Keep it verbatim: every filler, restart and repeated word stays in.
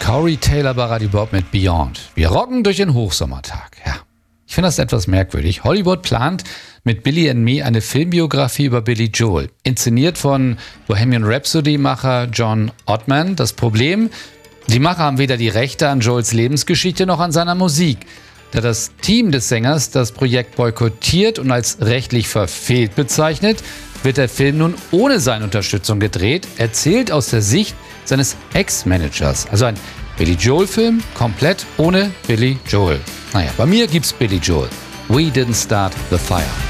Corey Taylor Baradi Bob mit Beyond. Wir rocken durch den Hochsommertag. Ja, ich finde das etwas merkwürdig. Hollywood plant mit Billy and Me eine Filmbiografie über Billy Joel. Inszeniert von Bohemian Rhapsody-Macher John Ottman. Das Problem, die Macher haben weder die Rechte an Joels Lebensgeschichte noch an seiner Musik. Da das Team des Sängers das Projekt boykottiert und als rechtlich verfehlt bezeichnet, wird der Film nun ohne seine Unterstützung gedreht, erzählt aus der Sicht seines Ex-Managers. Also ein Billy Joel-Film, komplett ohne Billy Joel. Naja, bei mir gibt's Billy Joel. We didn't start the fire.